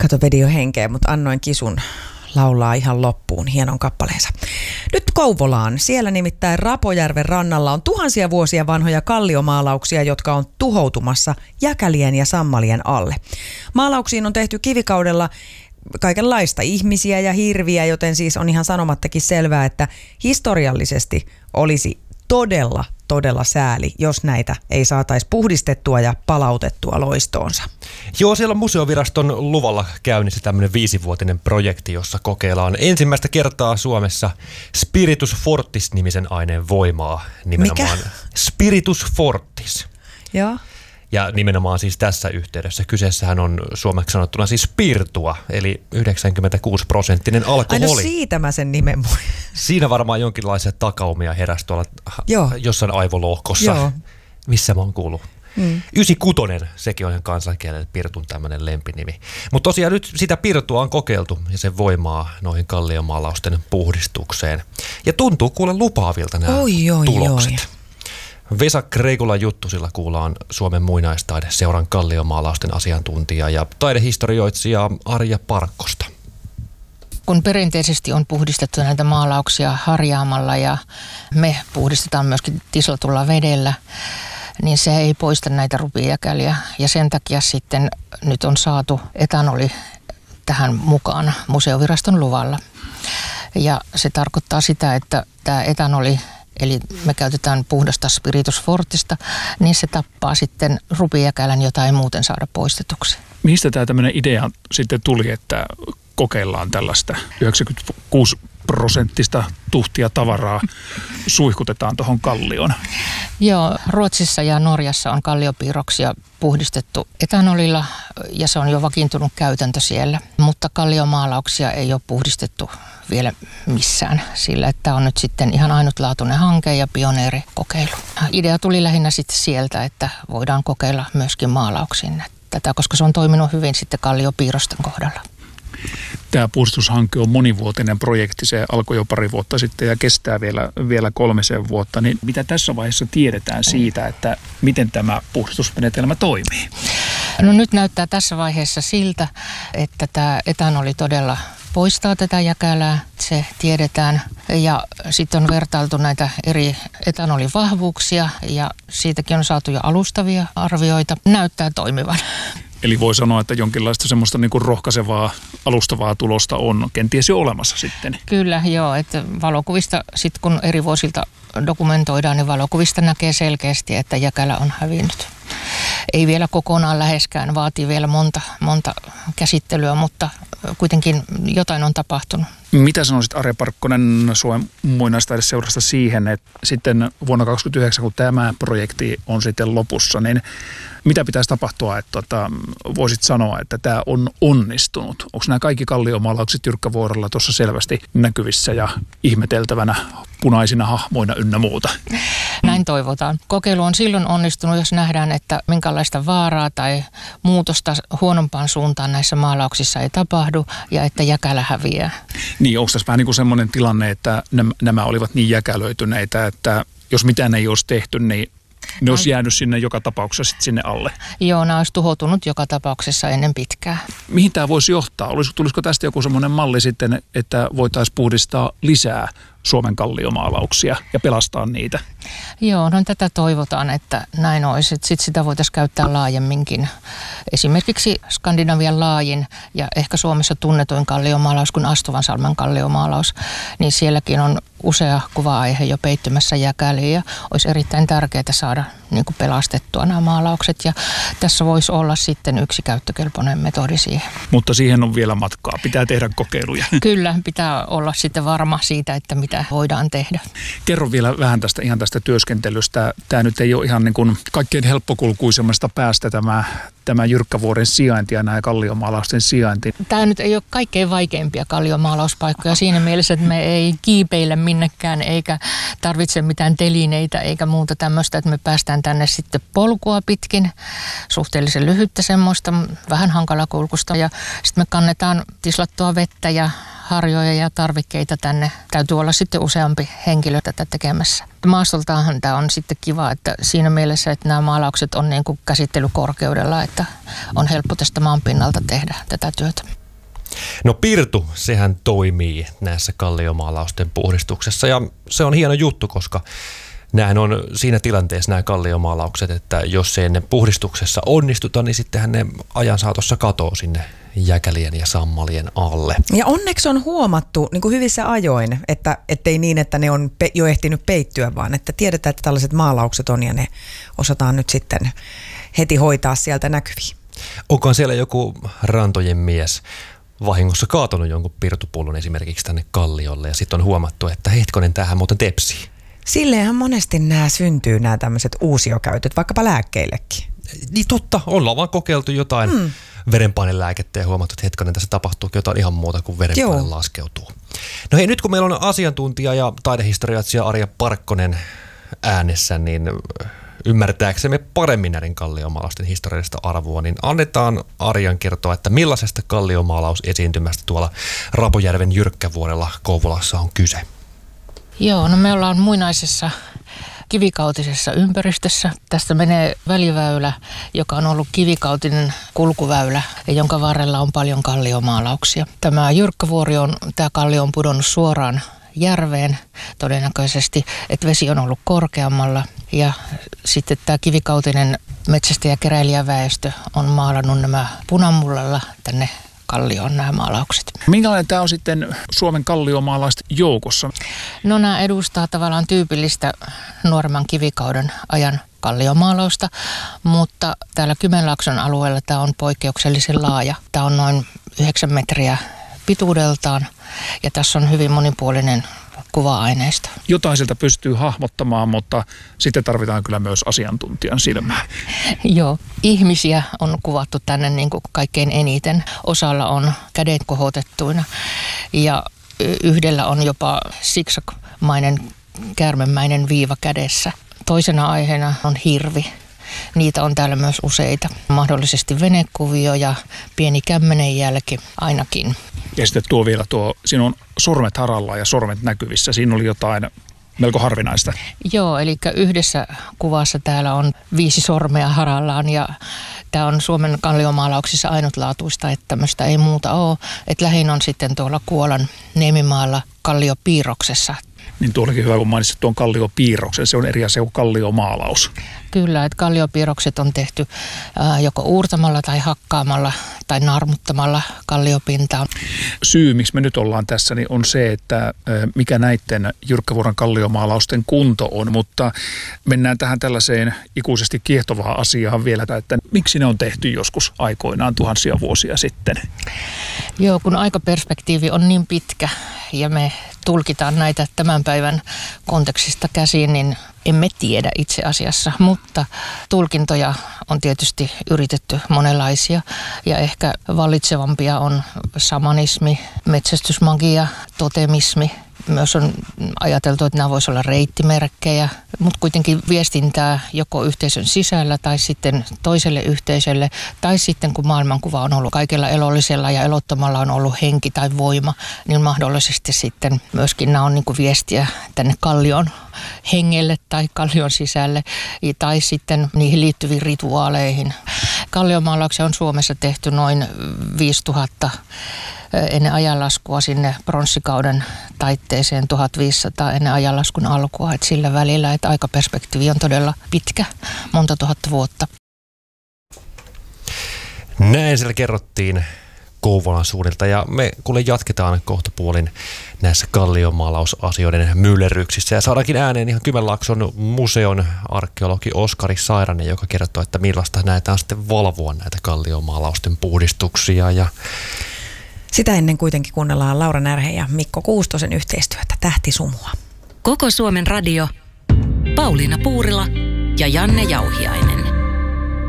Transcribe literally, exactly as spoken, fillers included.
Kato, vedi jo henkeä, mutta annoin Kisun laulaa ihan loppuun hienon kappaleensa. Nyt Kouvolaan. Siellä nimittäin Rapojärven rannalla on tuhansia vuosia vanhoja kalliomaalauksia, jotka on tuhoutumassa jäkälien ja sammalien alle. Maalauksiin on tehty kivikaudella kaikenlaista ihmisiä ja hirviä, joten siis on ihan sanomattakin selvää, että historiallisesti olisi todella, todella sääli, jos näitä ei saataisi puhdistettua ja palautettua loistoonsa. Joo, siellä on Museoviraston luvalla käynnissä tämmöinen viisivuotinen projekti, jossa kokeillaan ensimmäistä kertaa Suomessa Spiritus Fortis-nimisen aineen voimaa. Nimenomaan Mikä? Spiritus Fortis. Joo. Ja nimenomaan siis tässä yhteydessä kyseessähän on suomeksi sanottuna siis spirtua, eli yhdeksänkymmentäkuusi prosenttinen alkoholi. Aina siitä mä sen nimen muistan. Siinä varmaan jonkinlaisia takaumia heräsi tuolla Joo. jossain aivolohkossa, Joo. missä mä oon kuullut. Mm. yhdeksänkymmentäkuusi, sekin on ihan kansankielellä pirtun tämmöinen lempinimi. Mutta tosiaan nyt sitä pirtua on kokeiltu ja sen voimaa noihin kalliomaalausten puhdistukseen. Ja tuntuu kuule lupaavilta nämä oi, oi, tulokset. Oi. Vesa Kreikulan juttu, sillä kuullaan Suomen muinaistaideseuran kalliomaalausten asiantuntija ja taidehistorioitsija Arja Parkkosta. Kun perinteisesti on puhdistettu näitä maalauksia harjaamalla ja me puhdistetaan myöskin tislatulla vedellä, niin se ei poista näitä rupijäkäliä. Ja sen takia sitten nyt on saatu etanoli tähän mukaan Museoviraston luvalla. Ja se tarkoittaa sitä, että tämä etanoli, eli me käytetään puhdasta Spiritus Fortista, niin se tappaa sitten rupijäkälän, jota ei muuten saada poistetuksi. Mistä tämä tämmöinen idea sitten tuli, että kokeillaan tällaista yhdeksänkymmentäkuusi prosenttista tuhtia tavaraa suihkutetaan tuohon kallioon? Joo, Ruotsissa ja Norjassa on kalliopiirroksia puhdistettu etanolilla ja se on jo vakiintunut käytäntö siellä, mutta kalliomaalauksia ei ole puhdistettu vielä missään, sillä että on nyt sitten ihan ainutlaatuinen hanke ja pioneerikokeilu. Idea tuli lähinnä sitten sieltä, että voidaan kokeilla myöskin maalauksiin tätä, koska se on toiminut hyvin sitten kalliopiirrosten kohdalla. Tämä puhdistushanke on monivuotinen projekti, se alkoi jo pari vuotta sitten ja kestää vielä, vielä kolmisen vuotta. Niin mitä tässä vaiheessa tiedetään siitä, että miten tämä puhdistusmenetelmä toimii? No nyt näyttää tässä vaiheessa siltä, että tämä etanoli todella poistaa tätä jäkälää, se tiedetään. Ja sitten on vertailtu näitä eri etanolivahvuuksia ja siitäkin on saatu jo alustavia arvioita. Näyttää toimivan. Eli voi sanoa, että jonkinlaista semmoista niin kuin rohkaisevaa, alustavaa tulosta on kenties jo olemassa sitten. Kyllä, joo. Että valokuvista, sitten kun eri vuosilta dokumentoidaan, niin valokuvista näkee selkeästi, että jäkälä on hävinnyt. Ei vielä kokonaan läheskään, vaatii vielä monta, monta käsittelyä, mutta kuitenkin jotain on tapahtunut. Mitä sanoisit, Arja Parkkonen, Suomen muinaistaideseurasta siihen, että sitten vuonna kaksituhattakaksikymmentäyhdeksän, kun tämä projekti on sitten lopussa, niin mitä pitäisi tapahtua, että tota, voisit sanoa, että tämä on onnistunut? Onko nämä kaikki kalliomaalaukset Jyrkkävuorella tuossa selvästi näkyvissä ja ihmeteltävänä punaisina hahmoina ynnä muuta? Näin toivotaan. Kokeilu on silloin onnistunut, jos nähdään, että minkälaista vaaraa tai muutosta huonompaan suuntaan näissä maalauksissa ei tapahdu ja että jäkälä häviää. Niin, onko tässä vähän niin kuin semmoinen tilanne, että nämä olivat niin jäkälöityneitä, että jos mitään ei olisi tehty, niin ne olisi jäänyt sinne joka tapauksessa sitten sinne alle? Joo, nämä olisi tuhoutunut joka tapauksessa ennen pitkää. Mihin tämä voisi johtaa? Tulisiko tästä joku semmoinen malli sitten, että voitaisiin puhdistaa lisää Suomen kalliomaalauksia ja pelastaa niitä? Joo, no tätä toivotaan, että näin olisi. Sitten sitä voitaisiin käyttää laajemminkin. Esimerkiksi Skandinavian laajin ja ehkä Suomessa tunnetuin kalliomaalaus kuin Astuvansalmen kalliomaalaus, niin sielläkin on usea kuva-aihe jo peittymässä jäkäliin ja olisi erittäin tärkeää saada niin kuin pelastettua nämä maalaukset ja tässä voisi olla sitten yksi käyttökelpoinen metodi siihen. Mutta siihen on vielä matkaa, pitää tehdä kokeiluja. Kyllä, pitää olla sitten varma siitä, että mitä voidaan tehdä. Kerro vielä vähän tästä ihan tästä työskentelystä. Tämä nyt ei ole ihan niin kuin kaikkein helppokulkuisemmasta päästä tämä, tämä Jyrkkävuoren sijainti ja nämä kalliomaalausten sijainti. Tämä nyt ei ole kaikkein vaikeimpia kalliomaalauspaikkoja siinä mielessä, että me ei kiipeillä minnekään eikä tarvitse mitään telineitä eikä muuta tämmöistä, että me päästään tänne sitten polkua pitkin, suhteellisen lyhyttä semmoista, vähän hankalakulkusta ja sitten me kannetaan tislattua vettä ja harjoja ja tarvikkeita tänne. Täytyy olla sitten useampi henkilö tätä tekemässä. Maastoltaanhan tämä on sitten kiva, että siinä mielessä, että nämä maalaukset on niin kuin käsittelykorkeudella, että on helppo tästä maanpinnalta tehdä tätä työtä. No pirtu, sehän toimii näissä kalliomaalausten puhdistuksessa ja se on hieno juttu, koska nämähän on siinä tilanteessa nämä kalliomaalaukset, että jos ei ennen puhdistuksessa onnistuta, niin sittenhän ne ajan saatossa katoo sinne jäkälien ja sammalien alle. Ja onneksi on huomattu niin kuin hyvissä ajoin, että ettei niin, että ne on pe- jo ehtinyt peittyä, vaan että tiedetään, että tällaiset maalaukset on ja ne osataan nyt sitten heti hoitaa sieltä näkyviin. Onkohan siellä joku rantojen mies vahingossa kaatunut jonkun pirtupullon esimerkiksi tänne kalliolle ja sitten on huomattu, että hetkonen, tämähän muuten tepsii. Silleenhän monesti nämä syntyy, nämä tämmöiset uusiokäytöt, vaikkapa lääkkeillekin. Niin totta, ollaan vaan kokeiltu jotain mm. verenpainelääkettä ja huomattu, että hetkonen, tässä tapahtuukin jotain ihan muuta kuin verenpaine Joo. laskeutuu. No hei, nyt kun meillä on asiantuntija ja taidehistoriatsija Arja Parkkonen äänessä, niin ymmärtääksemme paremmin näiden kalliomaalausten historiallista arvoa, niin annetaan Arjan kertoa, että millaisesta kalliomaalausesiintymästä tuolla Rapojärven Jyrkkävuorella Kouvolassa on kyse. Joo, no me ollaan muinaisessa kivikautisessa ympäristössä. Tästä menee väliväylä, joka on ollut kivikautinen kulkuväylä ja jonka varrella on paljon kalliomaalauksia. Tämä Jyrkkävuori on, tämä kallio on pudonnut suoraan järveen todennäköisesti, että vesi on ollut korkeammalla ja sitten tämä kivikautinen metsästäjäkeräilijäväestö on maalannut nämä punamullalla tänne kallioon nämä maalaukset. Minkälainen tämä on sitten Suomen kalliomaalaiset joukossa? No nämä edustaa tavallaan tyypillistä nuoremman kivikauden ajan kalliomaalausta, mutta täällä Kymenlaakson alueella tämä on poikkeuksellisen laaja. Tämä on noin yhdeksän metriä pituudeltaan ja tässä on hyvin monipuolinen kuva-aineisto. Jotain sieltä pystyy hahmottamaan, mutta sitten tarvitaan kyllä myös asiantuntijan silmää. Joo, ihmisiä on kuvattu tänne niin kuin kaikkein eniten. Osalla on kädet kohotettuina ja yhdellä on jopa siksakmainen, käärmemäinen viiva kädessä. Toisena aiheena on hirvi. Niitä on täällä myös useita. Mahdollisesti venekuvio ja pieni kämmenenjälki ainakin. Ja sitten tuo vielä tuo, siinä on sormet haralla ja sormet näkyvissä. Siinä oli jotain melko harvinaista. Joo, eli yhdessä kuvassa täällä on viisi sormea harallaan ja tämä on Suomen kalliomaalauksissa ainutlaatuista, että tämmöistä ei muuta ole. Että lähin on sitten tuolla Kuolan Niemimaalla kalliopiirroksessa. Niin tuo olikin hyvä, kun mainitsit tuon kalliopiirroksen. Se on eri asia kuin kalliomaalaus. Kyllä, että kalliopiirrokset on tehty ää, joko uurtamalla tai hakkaamalla tai narmuttamalla kalliopintaan. Syy, miksi me nyt ollaan tässä, niin on se, että ää, mikä näiden Jyrkkävuoren kalliomaalausten kunto on. Mutta mennään tähän tällaiseen ikuisesti kiehtovaan asiaan vielä, että miksi ne on tehty joskus aikoinaan tuhansia vuosia sitten? Joo, kun aikaperspektiivi on niin pitkä ja me tulkitaan näitä tämän päivän kontekstista käsiin, niin emme tiedä itse asiassa, mutta tulkintoja on tietysti yritetty monenlaisia ja ehkä vallitsevampia on shamanismi, metsästysmagia, totemismi. Myös on ajateltu, että nämä voisivat olla reittimerkkejä, mutta kuitenkin viestintää joko yhteisön sisällä tai sitten toiselle yhteisölle. Tai sitten kun maailmankuva on ollut kaikella elollisella ja elottomalla on ollut henki tai voima, niin mahdollisesti sitten myöskin nämä on niin kuin viestiä tänne kallion hengelle tai kallion sisälle tai sitten niihin liittyviin rituaaleihin. Kalliomaalauksia on Suomessa tehty noin viisituhatta ennen ajanlaskua sinne pronssikauden taitteeseen tuhatviisisataa ennen ajanlaskun alkua. Et sillä välillä, että aikaperspektiivi on todella pitkä, monta tuhatta vuotta. Näin siellä kerrottiin Kouvolan suunnilta ja me kuule jatketaan kohta puolin näissä kalliomaalausasioiden myllerryksissä ja saadaankin ääneen ihan Kymenlaakson museon arkeologi Oskari Sairanen, joka kertoo, että millaista näitä sitten valvoa näitä kalliomaalausten puhdistuksia ja sitä ennen kuitenkin kuunnellaan Laura Närhe ja Mikko Kuustosen yhteistyötä Tähtisumua. Koko Suomen radio, Pauliina Puurila ja Janne Jauhiainen.